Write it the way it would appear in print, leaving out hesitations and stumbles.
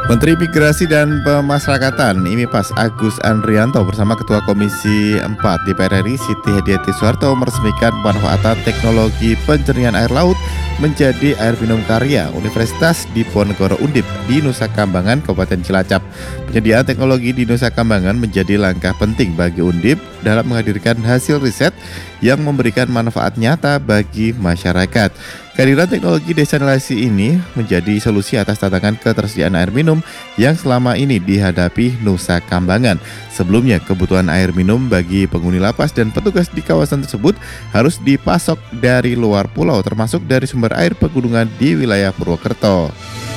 Menteri Migrasi dan Pemasyarakatan IMIPAS Agus Andrianto bersama Ketua Komisi 4 DPR RI Siti Hediati Soeharto meresmikan pemanfaatan teknologi penjernihan air laut menjadi air minum karya Universitas Diponegoro Undip di Nusa Kambangan, Kabupaten Cilacap. Penyediaan teknologi di Nusa Kambangan menjadi langkah penting bagi Undip dalam menghadirkan hasil riset yang memberikan manfaat nyata bagi masyarakat. Kehadiran teknologi desalinasi ini menjadi solusi atas tantangan ketersediaan air minum yang selama ini dihadapi Nusa Kambangan. Sebelumnya, kebutuhan air minum bagi penghuni lapas dan petugas di kawasan tersebut harus dipasok dari luar pulau, termasuk dari sumber air pegunungan di wilayah Purwokerto.